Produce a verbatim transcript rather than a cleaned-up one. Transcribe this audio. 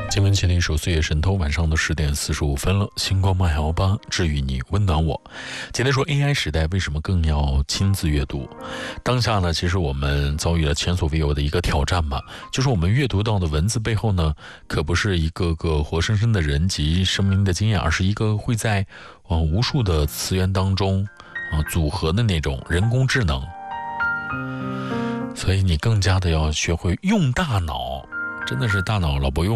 今晚起了一首《岁月神偷》，晚上的十点四十五分了。星光漫摇吧，治愈你，温暖我。今天说 A I 时代为什么更要亲自阅读？当下呢，其实我们遭遇了前所未有的一个挑战嘛，就是我们阅读到的文字背后呢，可不是一个个活生生的人及生命的经验，而是一个会在呃无数的词源当中啊、呃、组合的那种人工智能。所以你更加的要学会用大脑，真的是大脑老不用。